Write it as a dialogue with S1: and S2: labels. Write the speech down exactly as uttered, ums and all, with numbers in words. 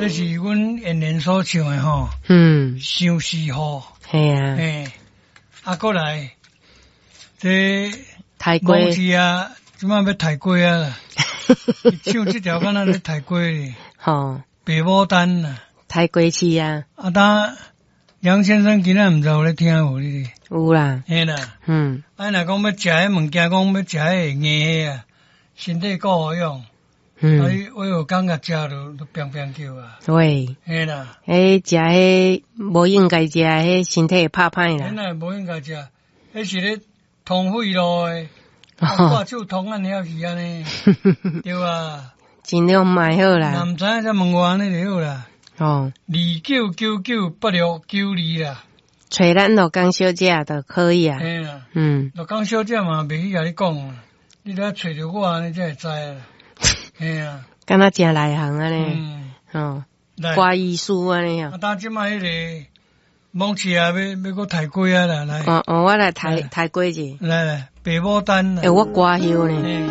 S1: 这是阮演员所唱的吼。
S2: 嗯，
S1: 相思雨。
S2: 系啊。
S1: 诶，啊，过来，这
S2: 太过
S1: 某市啊，即摆要太过啊啦。唱这条敢若咧太过哩。
S2: 吼，
S1: 白牡丹啦。
S2: 太过市啊。
S1: 啊，当杨先生今仔毋知有咧听无哩？
S2: 有啦。
S1: 嘿啦。
S2: 嗯。
S1: 啊，若讲要食迄物件，讲要食迄硬迄啊，身体够好用。
S2: 嗯。
S1: 啊，我有感觉食着都乒乒叫啊。
S2: 喂。
S1: 嘿啦。
S2: 迄食迄无应该食，迄身体会拍歹啦。
S1: 迄那无应该食，迄是咧通肺路诶。挂手通安遐去安尼。对啊。
S2: 尽量买好啦。
S1: 若毋知影则问我安尼就好啦。
S2: 哦。二
S1: 九九九八六九二啦。
S2: 找咱罗江小姐就可以啊。
S1: 嘿啦。
S2: 嗯。
S1: 罗江小姐嘛袂去甲你讲啊，你得找着我安尼才会知啦。嘿啊。
S2: 敢若真内行安尼。
S1: 嗯。
S2: 哦。挂医师安尼啊。
S1: 啊，当即摆迄个蒙起啊，要要搁抬过啊啦，来。
S2: 哦哦，我来抬抬过者。
S1: 来来，白牡丹啦。
S2: 诶，我挂休呢。